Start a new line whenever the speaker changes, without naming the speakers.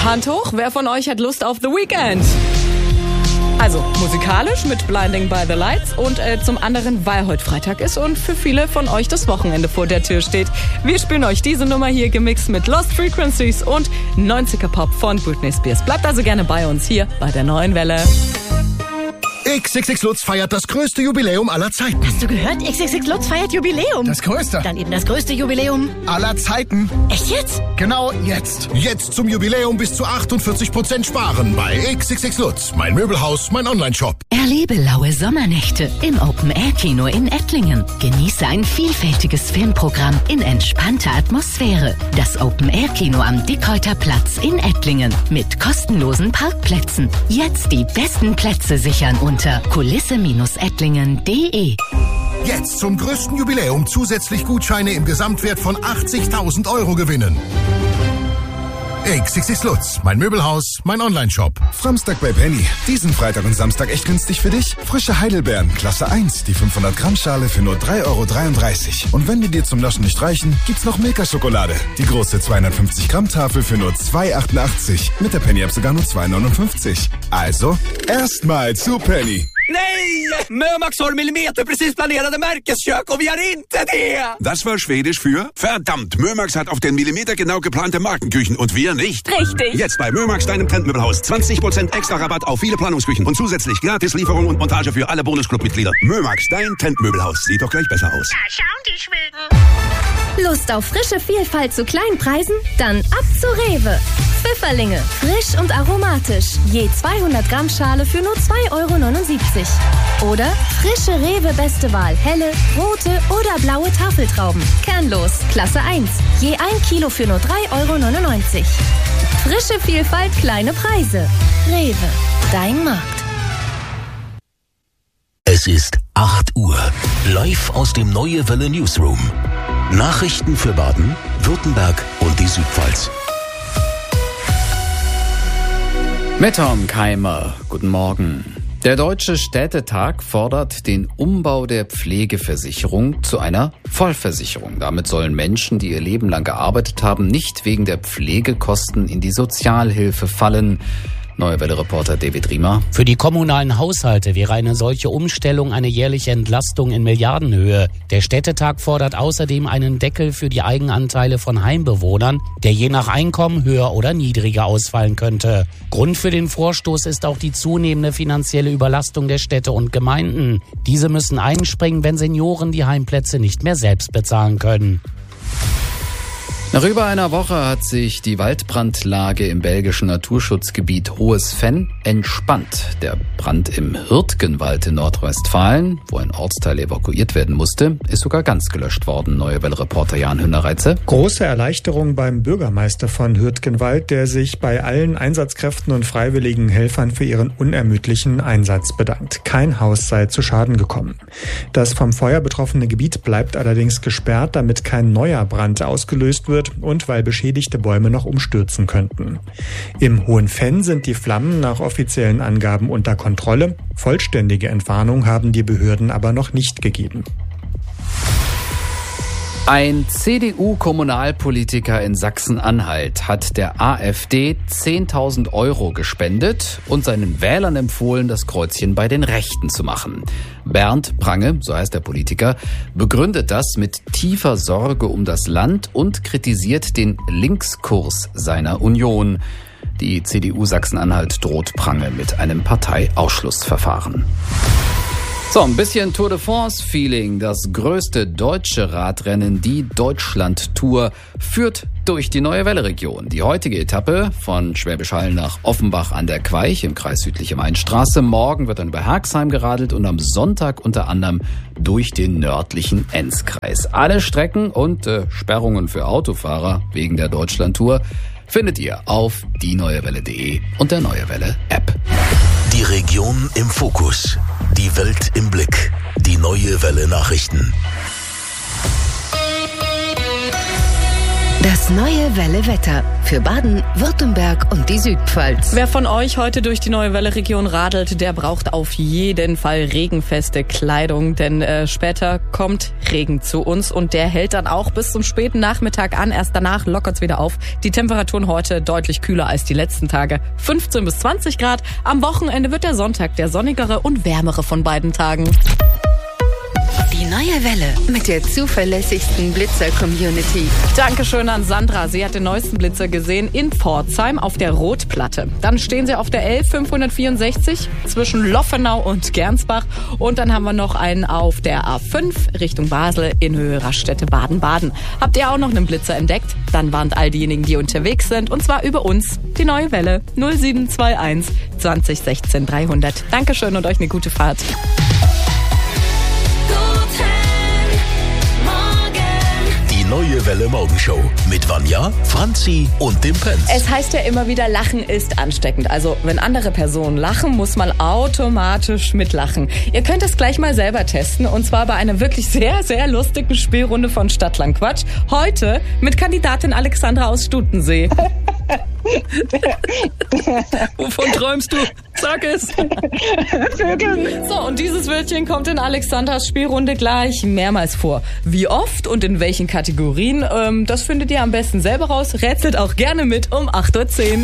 Hand hoch, wer von euch hat Lust auf The Weeknd? Also musikalisch mit Blinding by the Lights und zum anderen, weil heute Freitag ist und für viele von euch das Wochenende vor der Tür steht. Wir spielen euch diese Nummer hier gemixt mit Lost Frequencies und 90er Pop von Britney Spears. Bleibt also gerne bei uns hier bei der Neuen Welle.
XXX Lutz feiert das größte Jubiläum aller Zeiten.
Hast du gehört? XXX Lutz feiert Jubiläum.
Das größte.
Dann eben das größte Jubiläum
aller Zeiten.
Echt jetzt?
Genau jetzt. Jetzt zum Jubiläum bis zu 48% sparen bei XXX Lutz. Mein Möbelhaus, mein Onlineshop.
Erlebe laue Sommernächte im Open-Air-Kino in Ettlingen. Genieße ein vielfältiges Filmprogramm in entspannter Atmosphäre. Das Open-Air-Kino am Dickhäuter Platz in Ettlingen mit kostenlosen Parkplätzen. Jetzt die besten Plätze sichern unter kulisse-ettlingen.de.
Jetzt zum größten Jubiläum zusätzlich Gutscheine im Gesamtwert von 80.000 € gewinnen. XXX Lutz, mein Möbelhaus, mein Onlineshop.
Samstag bei Penny. Diesen Freitag und Samstag echt günstig für dich. Frische Heidelbeeren, Klasse 1, die 500 Gramm Schale für nur 3,33 €. Und wenn die dir zum Naschen nicht reichen, gibt's noch Milka-Schokolade. Die große 250 Gramm Tafel für nur 2,88 €. Mit der Penny-App sogar nur 2,59 €. Also, erstmal zu Penny.
Nej! Mömax har millimeterprecis planerade märkeskök och vi har inte det!
Das war Schwedisch für verdammt, Mömax hat auf den Millimeter genau geplante Markenküchen und wir nicht.
Richtig.
Jetzt bei Mömax, deinem Trendmöbelhaus. 20% extra Rabatt auf viele Planungsküchen und zusätzlich Gratislieferung und Montage für alle Bonusclub-Mitglieder. Mömax, dein Trendmöbelhaus. Sieht doch gleich besser aus.
Da schauen die Schweden. Lust auf frische Vielfalt zu kleinen Preisen? Dann ab zu Rewe. Pfifferlinge, frisch und aromatisch. Je 200 Gramm Schale für nur 2,79 €. Oder frische Rewe Beste Wahl, helle, rote oder blaue Tafeltrauben. Kernlos, Klasse 1. Je 1 Kilo für nur 3,99 €. Frische Vielfalt, kleine Preise. Rewe, dein Markt.
Es ist 8 Uhr. Live aus dem Neue Welle Newsroom. Nachrichten für Baden, Württemberg und die Südpfalz.
Mit Tom Keimer, guten Morgen. Der Deutsche Städtetag fordert den Umbau der Pflegeversicherung zu einer Vollversicherung. Damit sollen Menschen, die ihr Leben lang gearbeitet haben, nicht wegen der Pflegekosten in die Sozialhilfe fallen. Neue Welle-Reporter David Riemer.
Für die kommunalen Haushalte wäre eine solche Umstellung eine jährliche Entlastung in Milliardenhöhe. Der Städtetag fordert außerdem einen Deckel für die Eigenanteile von Heimbewohnern, der je nach Einkommen höher oder niedriger ausfallen könnte. Grund für den Vorstoß ist auch die zunehmende finanzielle Überlastung der Städte und Gemeinden. Diese müssen einspringen, wenn Senioren die Heimplätze nicht mehr selbst bezahlen können.
Nach über einer Woche hat sich die Waldbrandlage im belgischen Naturschutzgebiet Hohes Venn entspannt. Der Brand im Hürtgenwald in Nordrhein-Westfalen, wo ein Ortsteil evakuiert werden musste, ist sogar ganz gelöscht worden. Neue Welle-Reporter Jan Hünderreitze.
Große Erleichterung beim Bürgermeister von Hürtgenwald, der sich bei allen Einsatzkräften und freiwilligen Helfern für ihren unermüdlichen Einsatz bedankt. Kein Haus sei zu Schaden gekommen. Das vom Feuer betroffene Gebiet bleibt allerdings gesperrt, damit kein neuer Brand ausgelöst wird und weil beschädigte Bäume noch umstürzen könnten. Im Hohen Venn sind die Flammen nach offiziellen Angaben unter Kontrolle. Vollständige Entwarnung haben die Behörden aber noch nicht gegeben.
Ein CDU-Kommunalpolitiker in Sachsen-Anhalt hat der AfD 10.000 € gespendet und seinen Wählern empfohlen, das Kreuzchen bei den Rechten zu machen. Bernd Prange, so heißt der Politiker, begründet das mit tiefer Sorge um das Land und kritisiert den Linkskurs seiner Union. Die CDU Sachsen-Anhalt droht Prange mit einem Parteiausschlussverfahren. So, ein bisschen Tour de France-Feeling. Das größte deutsche Radrennen, die Deutschland-Tour, führt durch die Neue Welle-Region. Die heutige Etappe von Schwäbisch Hall nach Offenbach an der Queich im Kreis Südliche Mainstraße. Morgen wird dann über Herxheim geradelt und am Sonntag unter anderem durch den nördlichen Enzkreis. Alle Strecken und Sperrungen für Autofahrer wegen der Deutschland-Tour findet ihr auf dieneuewelle.de und der Neue Welle-App.
Die Region im Fokus. Die Welt im Blick. Die Neue Welle Nachrichten.
Das neue Welle-Wetter für Baden, Württemberg und die Südpfalz.
Wer von euch heute durch die neue Welle-Region radelt, der braucht auf jeden Fall regenfeste Kleidung, denn später kommt Regen zu uns und der hält dann auch bis zum späten Nachmittag an. Erst danach lockert's wieder auf. Die Temperaturen heute deutlich kühler als die letzten Tage. 15 bis 20 Grad. Am Wochenende wird der Sonntag der sonnigere und wärmere von beiden Tagen.
Die neue Welle mit der zuverlässigsten Blitzer-Community.
Dankeschön an Sandra. Sie hat den neuesten Blitzer gesehen in Pforzheim auf der Rotplatte. Dann stehen sie auf der L564 zwischen Loffenau und Gernsbach. Und dann haben wir noch einen auf der A5 Richtung Basel in Höhe Raststätte Baden-Baden. Habt ihr auch noch einen Blitzer entdeckt? Dann warnt all diejenigen, die unterwegs sind. Und zwar über uns. Die neue Welle 0721 20 16 300. Dankeschön und euch eine gute Fahrt.
Neue Welle Morgenshow mit Vanja, Franzi und dem Pence.
Es heißt ja immer wieder, Lachen ist ansteckend. Also wenn andere Personen lachen, muss man automatisch mitlachen. Ihr könnt es gleich mal selber testen und zwar bei einer wirklich sehr, sehr lustigen Spielrunde von Stadtland Quatsch. Heute mit Kandidatin Alexandra aus Stutensee. Wovon träumst du? Sag es. Vögeln. So, und dieses Wörtchen kommt in Alexandras Spielrunde gleich mehrmals vor. Wie oft und in welchen Kategorien, das findet ihr am besten selber raus. Rätselt auch gerne mit um 8:10 Uhr.